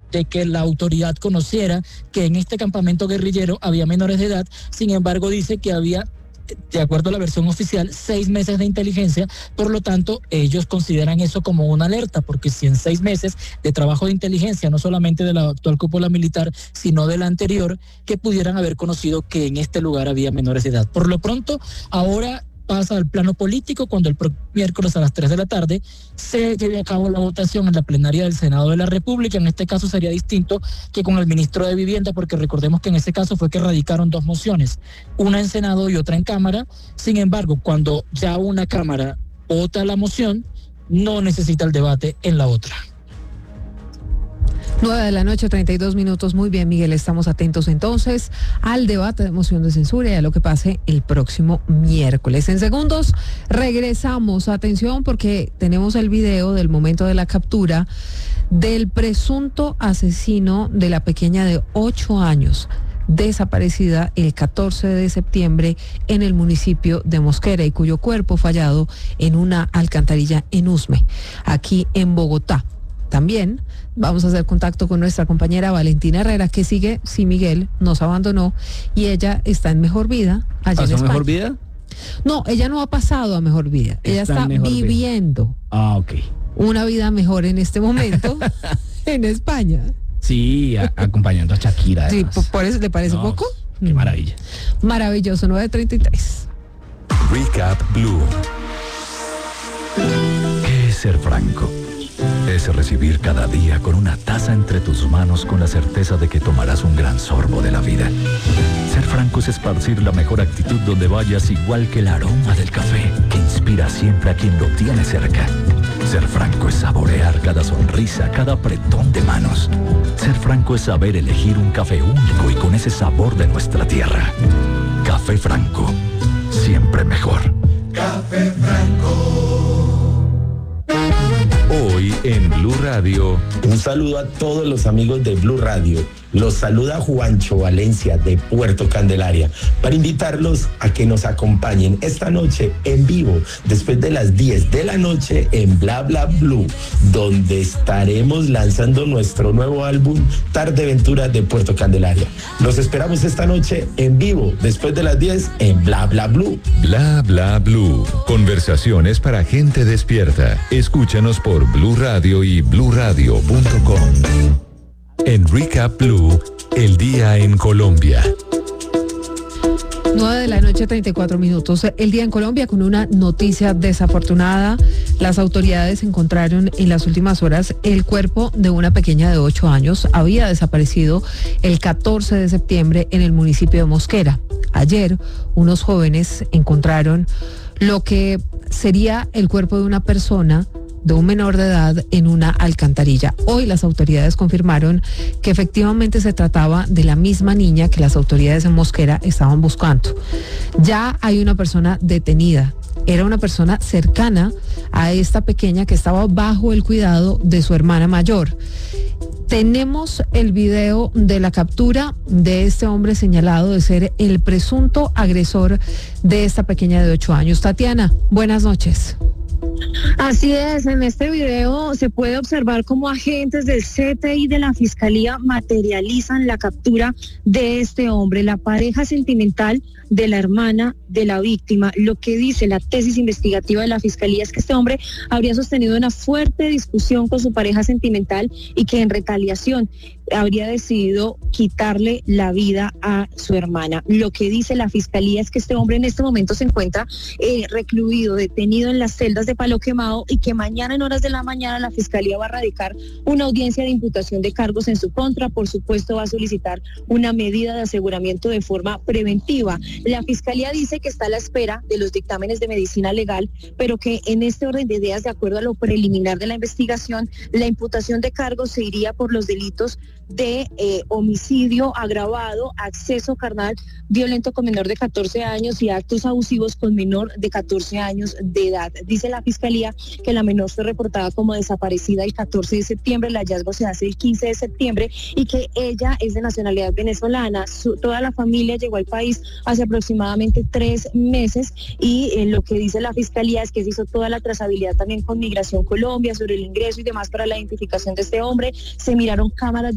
de que la autoridad conociera que en este campamento guerrillero había menores de edad. Sin embargo, dice que había, de acuerdo a la versión oficial, 6 meses de inteligencia. Por lo tanto, ellos consideran eso como una alerta, porque si en 6 meses de trabajo de inteligencia, no solamente de la actual cúpula militar, sino de la anterior, que pudieran haber conocido que en este lugar había menores de edad. Por lo pronto, ahora pasa al plano político cuando el miércoles a las 3 de la tarde se lleve a cabo la votación en la plenaria del Senado de la República. En este caso sería distinto que con el ministro de Vivienda, porque recordemos que en ese caso fue que radicaron 2 mociones, una en Senado y otra en Cámara. Sin embargo, cuando ya una Cámara vota la moción, no necesita el debate en la otra. 9:32 p.m. Muy bien, Miguel, estamos atentos entonces al debate de moción de censura y a lo que pase el próximo miércoles. En segundos regresamos. Atención, porque tenemos el video del momento de la captura del presunto asesino de la pequeña de 8 años desaparecida el 14 de septiembre en el municipio de Mosquera y cuyo cuerpo fue hallado en una alcantarilla en Usme, aquí en Bogotá. También vamos a hacer contacto con nuestra compañera Valentina Herrera, que sigue, sí, Miguel, nos abandonó y ella está en mejor vida allá en España. ¿Mejor vida? No, ella no ha pasado a mejor vida, ella está viviendo una vida mejor en este momento en España. Sí, acompañando a Shakira. Sí, ¿por eso le parece poco? Qué maravilla. Maravilloso, 9:33. Recap Blue. ¿Qué es ser franco? Es recibir cada día con una taza entre tus manos con la certeza de que tomarás un gran sorbo de la vida. Ser franco es esparcir la mejor actitud donde vayas, igual que el aroma del café que inspira siempre a quien lo tiene cerca. Ser franco es saborear cada sonrisa, cada apretón de manos. Ser franco es saber elegir un café único y con ese sabor de nuestra tierra. Café Franco, siempre mejor. Café Franco. Hoy en Blue Radio. Un saludo a todos los amigos de Blue Radio. Los saluda Juancho Valencia de Puerto Candelaria para invitarlos a que nos acompañen esta noche en vivo después de las 10 de la noche en Bla Bla Blue, donde estaremos lanzando nuestro nuevo álbum Tarde Ventura de Puerto Candelaria. Los esperamos esta noche en vivo después de las 10 en Bla Bla Blue. Bla Bla Blue. Conversaciones para gente despierta. Escúchanos por Blue Radio y bluradio.com. En Recap Blue, el día en Colombia. 9:34 p.m. El día en Colombia con una noticia desafortunada. Las autoridades encontraron en las últimas horas el cuerpo de una pequeña de 8 años. Había desaparecido el 14 de septiembre en el municipio de Mosquera. Ayer, unos jóvenes encontraron lo que sería el cuerpo de una persona, de un menor de edad, en una alcantarilla. Hoy las autoridades confirmaron que efectivamente se trataba de la misma niña que las autoridades en Mosquera estaban buscando. Ya hay una persona detenida. Era una persona cercana a esta pequeña que estaba bajo el cuidado de su hermana mayor. Tenemos el video de la captura de este hombre señalado de ser el presunto agresor de esta pequeña de 8 años. Tatiana, buenas noches. Así es, en este video se puede observar cómo agentes del CTI de la Fiscalía materializan la captura de este hombre, la pareja sentimental de la hermana de la víctima. Lo que dice la tesis investigativa de la Fiscalía es que este hombre habría sostenido una fuerte discusión con su pareja sentimental y que en retaliación habría decidido quitarle la vida a su hermana. Lo que dice la Fiscalía es que este hombre en este momento se encuentra recluido, detenido en las celdas de Palo Quemado, y que mañana en horas de la mañana la Fiscalía va a radicar una audiencia de imputación de cargos en su contra. Por supuesto, va a solicitar una medida de aseguramiento de forma preventiva. La Fiscalía dice que está a la espera de los dictámenes de medicina legal, pero que en este orden de ideas, de acuerdo a lo preliminar de la investigación, la imputación de cargos se iría por los delitos de homicidio agravado, acceso carnal violento con menor de 14 años y actos abusivos con menor de 14 años de edad. Dice la Fiscalía que la menor fue reportada como desaparecida el 14 de septiembre, el hallazgo se hace el 15 de septiembre y que ella es de nacionalidad venezolana. Toda la familia llegó al país hace aproximadamente 3 meses y lo que dice la Fiscalía es que se hizo toda la trazabilidad también con Migración Colombia sobre el ingreso y demás para la identificación de este hombre. Se miraron cámaras